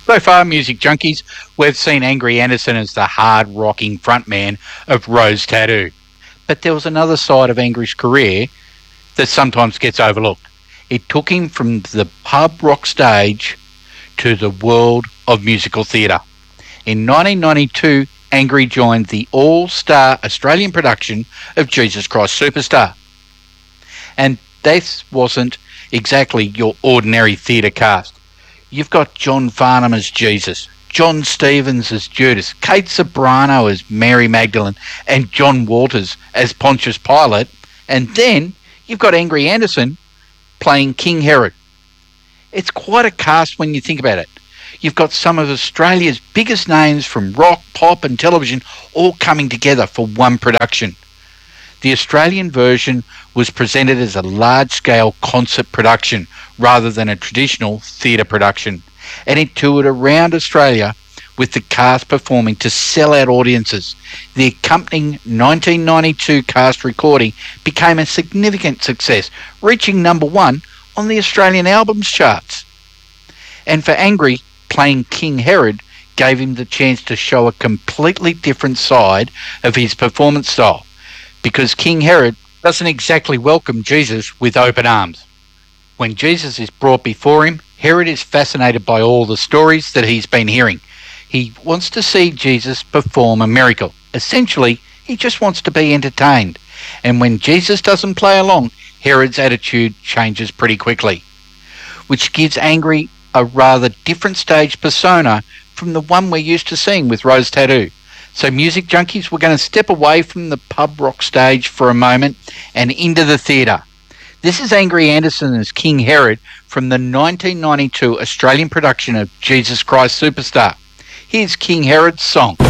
So far, Music Junkies, we've seen Angry Anderson as the hard-rocking frontman of Rose Tattoo. But there was another side of Angry's career that sometimes gets overlooked. It took him from the pub rock stage to the world of musical theatre. In 1992, Angry joined the all-star Australian production of Jesus Christ Superstar. And this wasn't exactly your ordinary theatre cast. You've got John Farnham as Jesus, John Stevens as Judas, Kate Sobrano as Mary Magdalene, and John Walters as Pontius Pilate. And then you've got Angry Anderson playing King Herod. It's quite a cast when you think about it. You've got some of Australia's biggest names from rock, pop and television all coming together for one production. The Australian version was presented as a large-scale concert production rather than a traditional theatre production, and it toured around Australia with the cast performing to sell-out audiences. The accompanying 1992 cast recording became a significant success, reaching number 1 on the Australian albums charts. And for Angry, playing King Herod gave him the chance to show a completely different side of his performance style, because King Herod doesn't exactly welcome Jesus with open arms. When Jesus is brought before him, Herod is fascinated by all the stories that he's been hearing. He wants to see Jesus perform a miracle. Essentially, he just wants to be entertained. And when Jesus doesn't play along, Herod's attitude changes pretty quickly, which gives Angry a rather different stage persona from the one we're used to seeing with Rose Tattoo. So Music Junkies, we're going to step away from the pub rock stage for a moment and into the theatre. This is Angry Anderson as King Herod from the 1992 Australian production of Jesus Christ Superstar. Here's King Herod's song.